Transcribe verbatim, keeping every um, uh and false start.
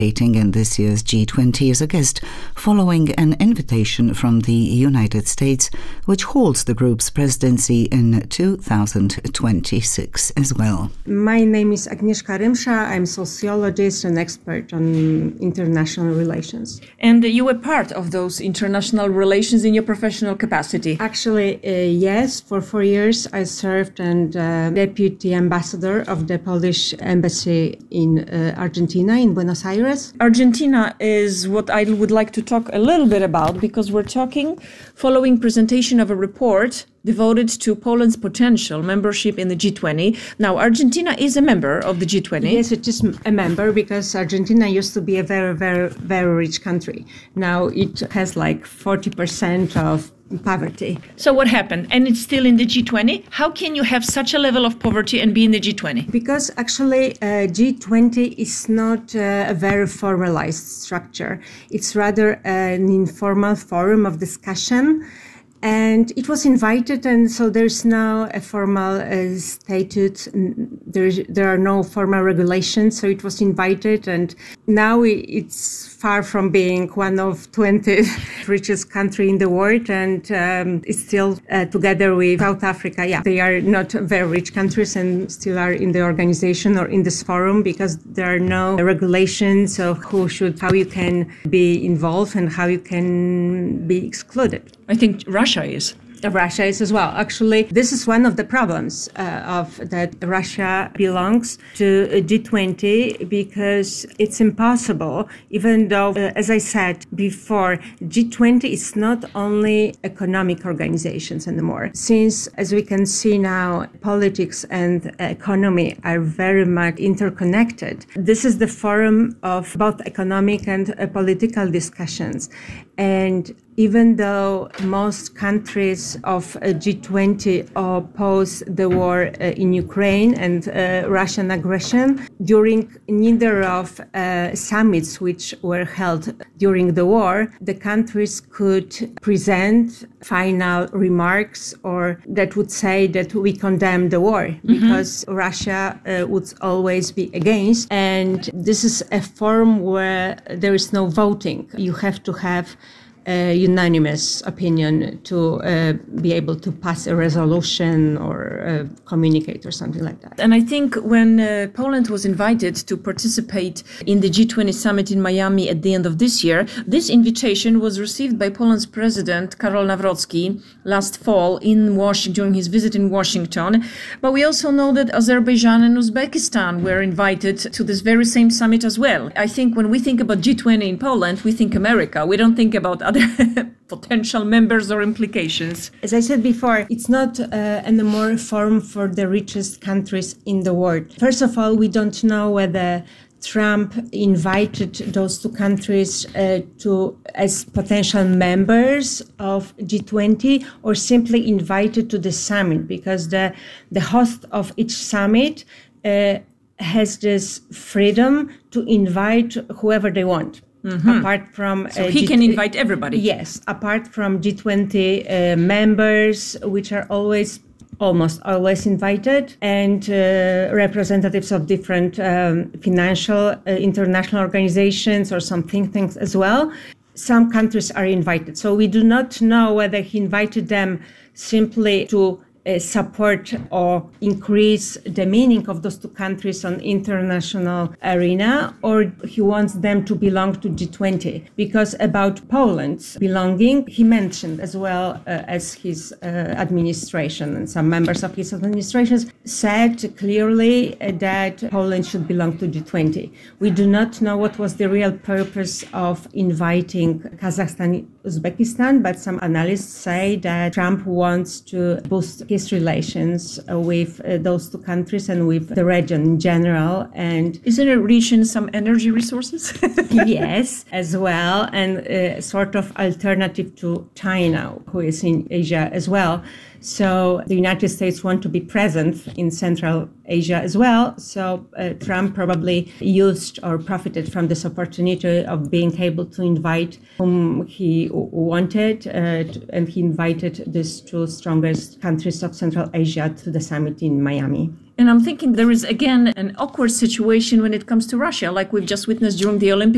in this year's G twenty as a guest, following an invitation from the United States, which holds the group's presidency in two thousand twenty-six as well. My name is Agnieszka Rymsza. I'm a sociologist and expert on international relations. And you were part of those international relations in your professional capacity? Actually, uh, yes. For four years, I served as uh, deputy ambassador of the Polish embassy in uh, Argentina, in Buenos Aires. Argentina is what I would like to talk a little bit about, because we're talking following presentation of a report devoted to Poland's potential membership in the G twenty. Now, Argentina is a member of the G twenty. Yes, it is a member because Argentina used to be a very, very, very rich country. Now it has like forty percent of poverty. So what happened? And it's still in the G twenty? How can you have such a level of poverty and be in the G twenty? Because actually uh, G twenty is not uh, a very formalized structure. It's rather an informal forum of discussion. And it was invited, and so there's now a formal uh, statute. There, there are no formal regulations, so it was invited, and now it's far from being one of twenty richest country in the world, and um, it's still uh, together with South Africa. Yeah, they are not very rich countries and still are in the organization or in this forum because there are no regulations of who should, how you can be involved and how you can be excluded. I think Russia is. Russia is as well. Actually, this is one of the problems uh, of that Russia belongs to G twenty because it's impossible, even though, uh, as I said before, G twenty is not only economic organizations anymore. Since, as we can see now, politics and economy are very much interconnected. This is the forum of both economic and uh, political discussions. And even though most countries of uh, G twenty oppose the war uh, in Ukraine and uh, Russian aggression, during neither of uh, summits which were held during the war, the countries could present final remarks or that would say that we condemn the war, mm-hmm. because Russia uh, would always be against. And this is a forum where there is no voting. You have to have a unanimous opinion to uh, be able to pass a resolution or uh, communicate or something like that. And I think when uh, Poland was invited to participate in the G twenty summit in Miami at the end of this year, this invitation was received by Poland's president, Karol Nawrocki, last fall in Washington, during his visit in Washington. But we also know that Azerbaijan and Uzbekistan were invited to this very same summit as well. I think when we think about G twenty in Poland, we think America. We don't think about other potential members or implications. As I said before, it's not uh, anymore a forum for the richest countries in the world. First of all, we don't know whether Trump invited those two countries uh, to as potential members of G twenty or simply invited to the summit, because the the host of each summit uh, has this freedom to invite whoever they want. Mm-hmm. Apart from so uh, he G- can invite everybody. Yes, apart from G twenty uh, members, which are always almost always invited, and uh, representatives of different um, financial uh, international organizations or some think tanks as well. Some countries are invited, so we do not know whether he invited them simply to Uh, support or increase the meaning of those two countries on international arena, or he wants them to belong to G twenty. Because about Poland's belonging, he mentioned as well uh, as his uh, administration and some members of his administrations said clearly uh, that Poland should belong to G twenty. We do not know what was the real purpose of inviting Kazakhstan, Uzbekistan, but some analysts say that Trump wants to boost his relations uh, with uh, those two countries and with the region in general. And isn't it rich in some energy resources? Yes, as well, and uh, sort of alternative to China, who is in Asia as well. So the United States want to be present in Central Asia as well. So uh, Trump probably used or profited from this opportunity of being able to invite whom he w- wanted, uh, to, and he invited these two strongest countries of Central Asia to the summit in Miami. And I'm thinking there is, again, an awkward situation when it comes to Russia, like we've just witnessed during the Olympics.